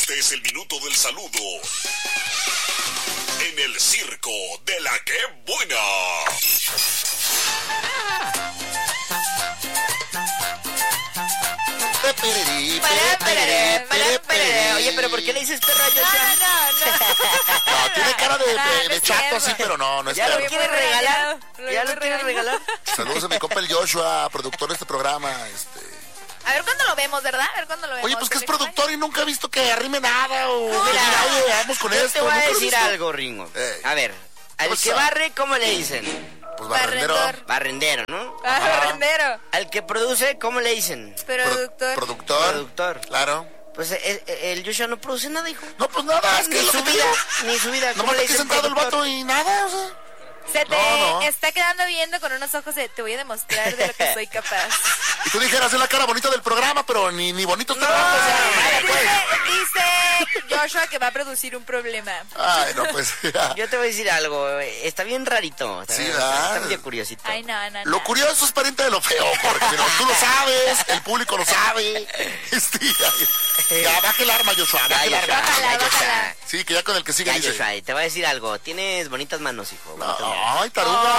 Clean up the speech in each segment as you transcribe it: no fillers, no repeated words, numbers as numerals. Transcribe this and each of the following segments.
Este es el minuto del saludo en el circo de la que buena. Oye, pero ¿por qué le dices perro a Joshua? No, tiene cara de chato así, pero no es ¿Ya perro. lo quieres regalar? ¿Ya lo quieres regalar? Saludos a mi compa el Joshua, productor de este programa. A ver cuándo lo vemos, ¿verdad? A ver cuándo lo vemos. Oye, pues que es productor y nunca he visto que arrime nada o que Mira, diga, oye, vamos con yo esto. te voy a ¿nunca lo has decir visto? algo, Ringo. ¿Qué A ver, al pasa? que barre, ¿cómo le dicen? Pues barrendero. Barrendero, ¿no? Barrendero. Al que produce, ¿cómo le dicen? Productor. Productor. Claro. Pues el Joshua no produce nada, hijo. No, pues nada, es que Ni es lo su que te vida, digo. ni su vida. ¿Cómo Nomás le aquí dicen sentado el productor? vato y nada, o sea. Se te No. está quedando viendo con unos ojos de te voy a demostrar de lo que soy capaz. Y tú dijeras, es la cara bonita del programa, pero ni bonito está hablando, o sea, nada, pues. Dice Joshua que va a producir un problema. Ay, no, pues. Yo te voy a decir algo, está bien rarito. Sí, está ¿verdad? medio curiosito. Ay, no. Lo curioso es pariente de lo feo, porque mira, tú lo sabes, el público lo sabe. Ya, baja el arma, Joshua, baja el arma. Bájala. Sí, que ya con el que sigue Ya, dice. Joshua, te voy a decir algo. Tienes bonitas manos, hijo. bonitas manos. Ay, taruga.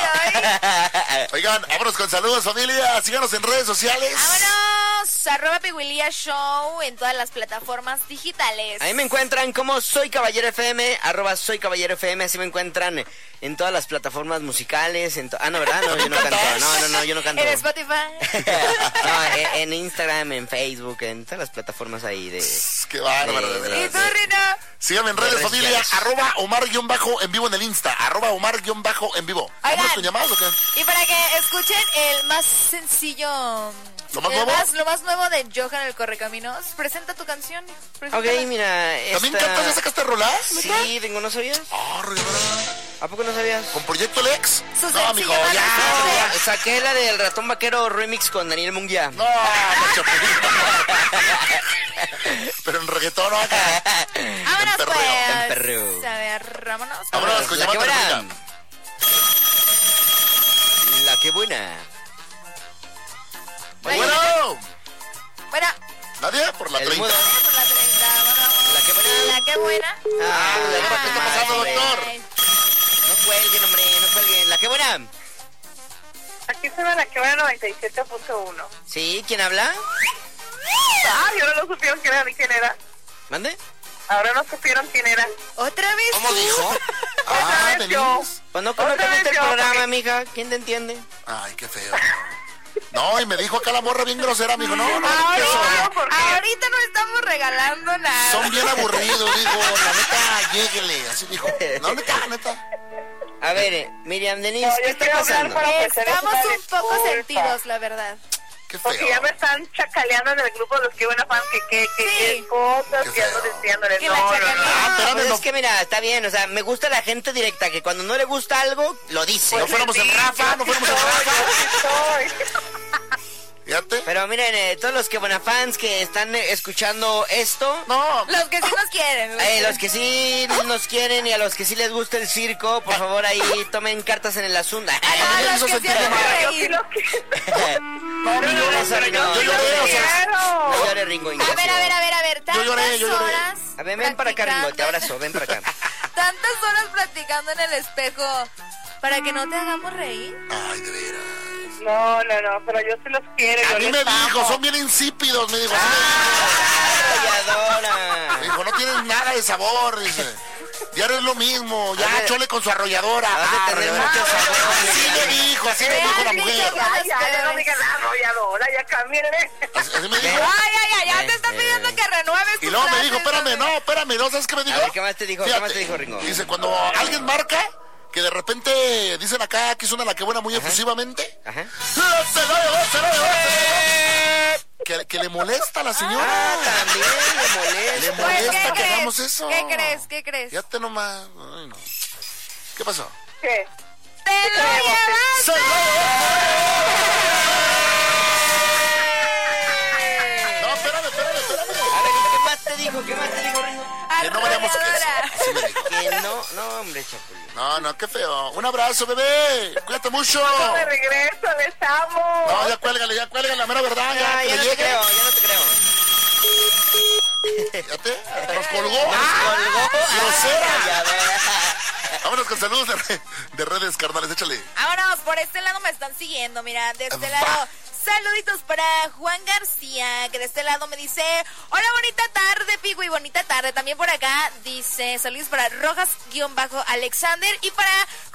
Ay. Oigan, vámonos con saludos, familia. Síganos en redes sociales. Vámonos, @Piguilia Show en todas las plataformas digitales. Ahí me encuentran como Soy Caballero FM, @Soy Caballero FM, así me encuentran en todas las plataformas musicales. No, ¿verdad? No, yo no canto. No, yo no canto. En Spotify. No, en Instagram, en Facebook, en todas las plataformas ahí de... Qué bárbaro, de ¿Y verdad. tú, Rino? Síganme en redes, redes familia. sociales. @Omar_en vivo en el Insta. @Omar_en vivo. ¿Vámonos con llamadas o qué? Y para que escuchen el más sencillo... ¿Lo más nuevo? Lo más nuevo de Johan el Correcaminos. Presenta tu canción. Ok, preséntala. mira, ¿También esta... cantas? ¿Ya sacaste rolas? Sí, Ringo, ¿no sabías? Ah, Rivera. ¿A poco no sabías? ¿Con Proyecto Lex? Su No, sencillo mijo, más ya. reciente. Saqué la del Ratón Vaquero remix con Daniel Munguía. No, pero en reggaetón, ¿no? Acá. Vámonos, En perreo, pues. en perreo. A ver, vámonos. Vámonos con La que llamada buena. telefónica. La que buena. Bueno, Bueno, nadie por la El 30. mudo. por la 30, vámonos. La que buena. La que buena. ¿qué está pasando, doctor? No cuelguen, hombre, no cuelguen. La que buena. Aquí suena la que va a 97.1. ¿Sí? ¿Quién habla? Ah, y ahora no supieron quién era. ¿Mande? Ahora no supieron quién era. ¿Otra vez ¿Cómo tú? dijo? Otra vez Denise. yo. Pues no Otra conozco vez el yo, programa, porque- mija. ¿Quién te entiende? Ay, qué feo. No, y me dijo acá la morra bien grosera, me dijo, no, que no, porque- Ahorita no estamos regalando nada. son bien aburridos, digo, la neta, lléguele, así dijo. No, neta. A ver, Miriam Denise, No, ¿qué yo está quiero hablar pasando? para ofrecerles Estamos una un poco disculpa. sentidos, la verdad. Qué Porque ya feo. me están chacaleando en el grupo de los que buena fan que Sí. cosas Qué que ando feo. diciéndoles. Que No, la no, chacalean. no. Ah, espérame, Pues no, es que mira, está bien, o sea, me gusta la gente directa, que cuando no le gusta algo, lo dice. no fuéramos en Rafa, no fuéramos en Rafa. Fíjate. Pero miren, todos los que fans que están escuchando esto, No, Los que sí nos quieren. los que sí nos quieren y a los que sí les gusta el circo, por favor ahí tomen cartas en el asunto. Ah, hizo los que sí sentir hacen mal. Yo sí reír. lo quiero. no, yo lloré, Eso, no. yo lloré, o sea, No quiero. llores, Ringo A Ignacio. ver. Yo lloré. Tantas horas A ver, ven para acá, Ringo, te practicando- abrazo, ven para acá. Tantas horas practicando en el espejo para que no te hagamos reír. Ay, de veras. No, pero yo sí los quiero. A yo mí les me dijo, amo. son bien insípidos, me dijo. así Arrolladora. me dijo, no tienen nada de sabor, dice. Diario es lo mismo, ya Has de- chole con su arrolladora. has de tener Arrolladora. mucho sabor, Así me dijo la mujer. Ya no digan la arrolladora, ya cámbienle. Así me dijo. Ay, ya te está pidiendo que renueves Y tus luego me frases, dijo, espérame, ¿no sabes qué me dijo? A ver, ¿qué más te dijo? ¿Qué Fíjate, más te dijo, Ringo? Dice, cuando alguien marca, que de repente dicen acá que suena la que buena muy efusivamente. Ajá. Se lo llevó. Que le molesta a la señora. Ah, también le Le molesta. Pues, molesta ¿qué que crees? hagamos eso. ¿Qué crees? Fíjate nomás. Ay, no. ¿Qué pasó? ¿Qué? ¡Te lo llevas! ¡Se lo llevó! No, espérame. A ver, ¿qué más te dijo? ¿Qué más te dijo, Ringo? Que no vayamos queso. Arrolladora. Así me dijo. Que no, hombre, Chapulín. No, qué feo. Un abrazo, bebé. Cuídate mucho. De regreso, les amo. No, ya cuélgale, la mera verdad. Ya que no le te llegue. creo, ya no te creo. Fíjate, nos colgó. Colgó. ¡Grosera! Ya ves. Vámonos con saludos de redes, carnales, échale. Vámonos, por este lado me están siguiendo, mira, de este lado. Saluditos para Juan García, que de este lado me dice: hola, bonita tarde, Pico, y bonita tarde. También por acá dice: saludos para Rojas-Alexander y para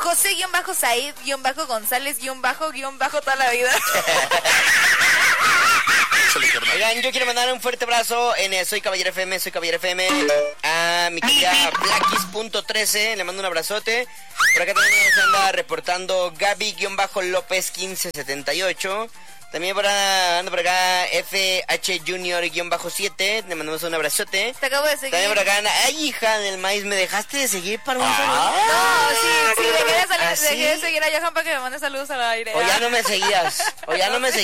José-Said-González-bajo toda la vida. Échale, carnal. Oigan, yo quiero mandar un fuerte abrazo en Soy Caballero FM, a mi querida Blackis.13, le mando un abrazote. Por acá también se anda reportando Gaby-Lopez1578. También anda por acá FH Junior-7, le mandamos un abrazote. Te acabo de seguir. También por acá anda, ay, hija del maíz, ¿me dejaste de seguir para un saludo? No, sí, dejé de ¿Ah, sí? seguir a Johan para que me mande saludos al aire. O ya no me seguías,